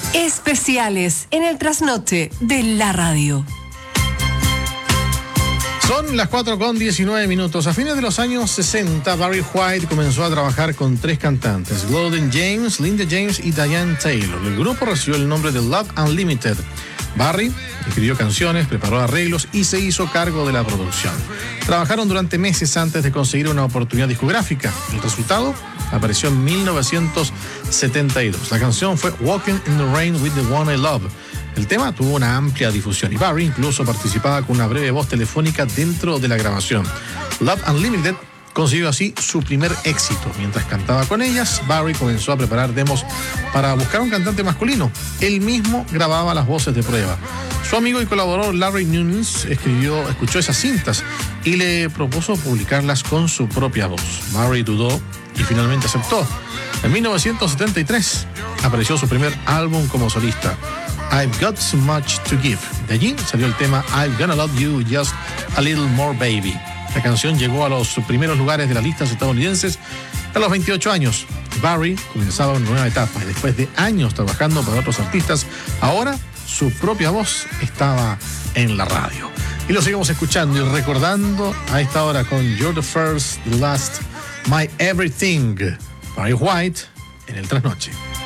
Especiales en el trasnoche de la radio. Son las 4:19. A fines de los años 60, Barry White comenzó a trabajar con 3 cantantes, Golden James, Linda James y Diane Taylor. El grupo recibió el nombre de Love Unlimited. Barry escribió canciones, preparó arreglos y se hizo cargo de la producción. Trabajaron durante meses antes de conseguir una oportunidad discográfica. El resultado apareció en 1972. La canción fue Walking in the Rain with the One I Love. El tema tuvo una amplia difusión y Barry incluso participaba con una breve voz telefónica dentro de la grabación. Love Unlimited consiguió así su primer éxito. Mientras cantaba con ellas, Barry comenzó a preparar demos para buscar un cantante masculino. Él mismo grababa las voces de prueba. Su amigo y colaborador Larry Nunes escuchó esas cintas y le propuso publicarlas con su propia voz. Barry dudó y finalmente aceptó. En 1973 apareció su primer álbum como solista, I've Got So Much To Give. De allí salió el tema I'm Gonna Love You Just A Little More Baby. La canción llegó a los primeros lugares de las listas estadounidenses a los 28 años. Barry comenzaba una nueva etapa y después de años trabajando para otros artistas, ahora su propia voz estaba en la radio. Y lo seguimos escuchando y recordando a esta hora con You're the First, the Last, My Everything. Barry White en el Trasnoche.